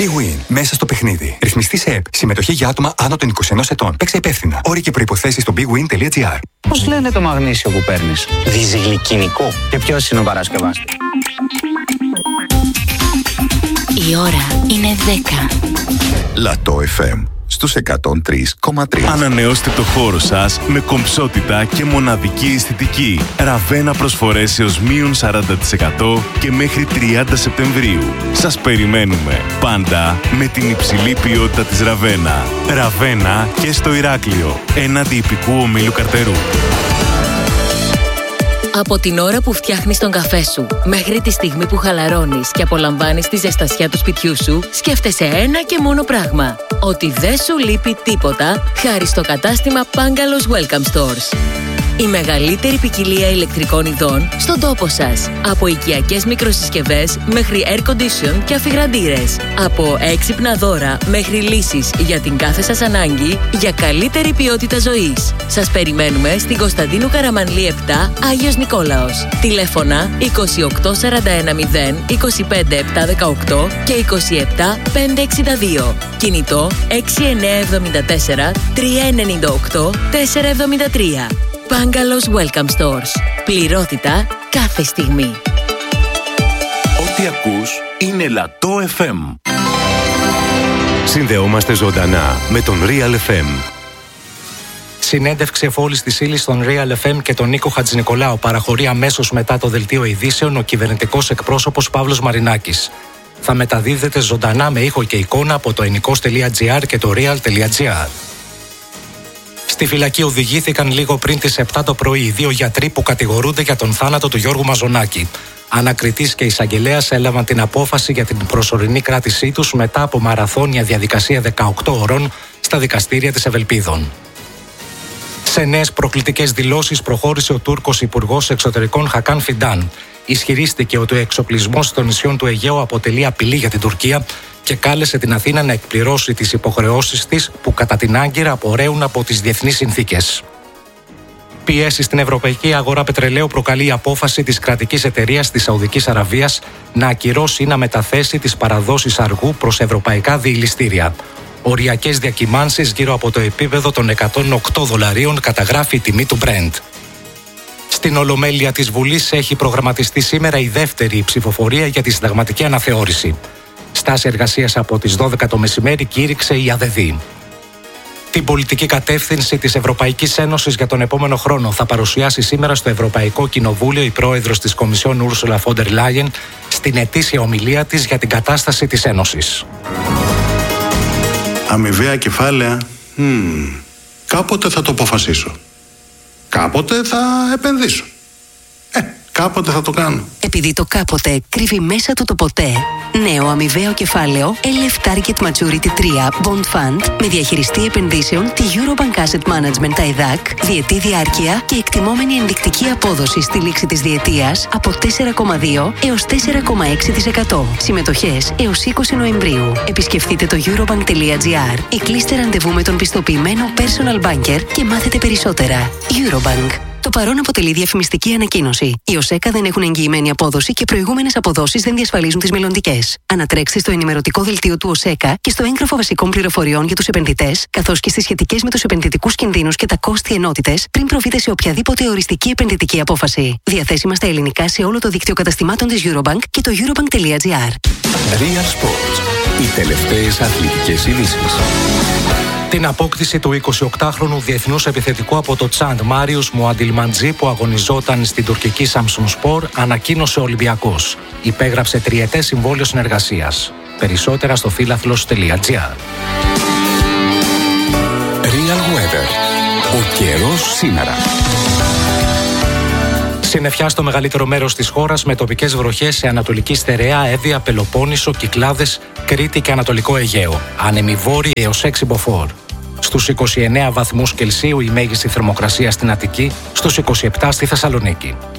Big Win. Μέσα στο παιχνίδι. Ρυθμιστή σε ΕΠ. Συμμετοχή για άτομα άνω των 21 ετών. Παίξε υπεύθυνα. Όροι και προϋποθέσεις στο bigwin.gr. Πώς λένε το μαγνήσιο που παίρνεις? Διζυγλικινικό. Και ποιος είναι ο παρασκευάστης? Η ώρα είναι 10. Λατό FM στους 103,3. Ανανεώστε το χώρο σας με κομψότητα και μοναδική αισθητική. Ραβένα προσφορές έως μείον 40% και μέχρι 30 Σεπτεμβρίου. Σας περιμένουμε πάντα με την υψηλή ποιότητα της Ραβένα. Ραβένα και στο Ηράκλειο, έναντι ιππικού ομίλου Καρτερού. Από την ώρα που φτιάχνεις τον καφέ σου μέχρι τη στιγμή που χαλαρώνεις και απολαμβάνεις τη ζεστασιά του σπιτιού σου, σκέφτεσαι ένα και μόνο πράγμα. Ότι δεν σου λείπει τίποτα χάρη στο κατάστημα Bangalores Welcome Stores. Η μεγαλύτερη ποικιλία ηλεκτρικών ειδών στον τόπο σας. Από οικιακές μικροσυσκευές μέχρι air condition και αφιγραντήρες. Από έξυπνα δώρα μέχρι λύσεις για την κάθε σας ανάγκη για καλύτερη ποιότητα ζωής. Σας περιμένουμε στην Κωνσταντίνου Καραμανλή 7, Άγιος Νικόλαος. Τηλέφωνα 28410 25718 και 27562. Κινητό 6974 398 473. Bangalores Welcome Stores. Πληρότητα κάθε στιγμή. Ό,τι ακούς είναι Λατό FM. Συνδεόμαστε ζωντανά με τον Real FM. Συνέντευξη εφόλης της ύλης στον Real FM και τον Νίκο Χατζηνικολάου παραχωρεί αμέσως μετά το δελτίο ειδήσεων ο κυβερνητικός εκπρόσωπος Παύλος Μαρινάκης. Θα μεταδίδεται ζωντανά με ήχο και εικόνα από το ενικός.gr και το real.gr. Στη φυλακή οδηγήθηκαν λίγο πριν τις 7 το πρωί οι δύο γιατροί που κατηγορούνται για τον θάνατο του Γιώργου Μαζονάκη. Ανακριτής και εισαγγελέας έλαβαν την απόφαση για την προσωρινή κράτησή τους μετά από μαραθώνια διαδικασία 18 ώρων στα δικαστήρια της Ευελπίδων. Σε νέες προκλητικές δηλώσεις προχώρησε ο Τούρκος Υπουργός Εξωτερικών Χακάν Φιντάν. Ισχυρίστηκε ότι ο εξοπλισμός των νησιών του Αιγαίου αποτελεί απειλή για την Τουρκία και κάλεσε την Αθήνα να εκπληρώσει τις υποχρεώσεις της που κατά την Άγκυρα απορρέουν από τις διεθνείς συνθήκες. Πιέσεις στην ευρωπαϊκή αγορά πετρελαίου προκαλεί η απόφαση της κρατικής εταιρείας της Σαουδικής Αραβίας να ακυρώσει ή να μεταθέσει τις παραδόσεις αργού προς ευρωπαϊκά διηλιστήρια. Οριακές διακυμάνσεις γύρω από το επίπεδο των $108 καταγράφει η τιμή του Brent. Στην Ολομέλεια της Βουλής έχει προγραμματιστεί σήμερα η δεύτερη ψηφοφορία για τη συνταγματική αναθεώρηση. Στάση εργασίας από τις 12 το μεσημέρι κήρυξε η ΑΔΔ. Την πολιτική κατεύθυνση της Ευρωπαϊκής Ένωσης για τον επόμενο χρόνο θα παρουσιάσει σήμερα στο Ευρωπαϊκό Κοινοβούλιο η πρόεδρος της Κομισιόν Ούρσουλα φον ντερ Λάιεν στην ετήσια ομιλία της για την κατάσταση της Ένωσης. Αμοιβαία κεφάλαια, κάποτε θα το αποφασίσω. Κάποτε θα επενδύσω. Κάποτε θα το κάνω. Επειδή το κάποτε κρύβει μέσα του το ποτέ. Νέο αμοιβαίο κεφάλαιο LF Target Maturity 3 Bond Fund με διαχειριστή επενδύσεων τη Eurobank Asset Management ΤΑΙΔΑΚ, διετή διάρκεια και εκτιμόμενη ενδεικτική απόδοση στη λήξη της διετίας από 4,2 έως 4,6%. Συμμετοχές έως 20 Νοεμβρίου. Επισκεφτείτε το eurobank.gr ή κλείστε ραντεβού με τον πιστοποιημένο Personal Banker και μάθετε περισσότερα. Eurobank. Το παρόν αποτελεί διαφημιστική ανακοίνωση. Οι ΟΣΕΚΑ δεν έχουν εγγυημένη απόδοση και προηγούμενες αποδόσεις δεν διασφαλίζουν τις μελλοντικές. Ανατρέξτε στο ενημερωτικό δελτίο του ΟΣΕΚΑ και στο έγγραφο βασικών πληροφοριών για τους επενδυτές, καθώς και στις σχετικές με τους επενδυτικούς κινδύνους και τα κόστη ενότητες, πριν προβείτε σε οποιαδήποτε οριστική επενδυτική απόφαση. Διαθέσιμα στα ελληνικά σε όλο το δίκτυο καταστημάτων της Eurobank και το eurobank.gr. Real Sports. Οι τελευταίες αθλητικές ειδήσεις. Την απόκτηση του 28χρονου διεθνούς επιθετικού από το Τσάντ Μάριους Μουαντιλμαντζή που αγωνιζόταν στην τουρκική Σαμσουνσπορ ανακοίνωσε ο Ολυμπιακός. Υπέγραψε τριετές συμβόλαιο συνεργασίας. Περισσότερα στο φίλαθλος.gr. Real Weather. Ο καιρός σήμερα. Συννεφιά στο μεγαλύτερο μέρος της χώρας με τοπικές βροχές σε Ανατολική Στερεά, Εύβοια, Πελοπόννησο, Κυκλάδες, Κρήτη και Ανατολικό Αιγαίο. Άνεμοι βόρειοι έως 6 μποφόρ. Στους 29 βαθμούς Κελσίου η μέγιστη θερμοκρασία στην Αττική, στους 27 στη Θεσσαλονίκη.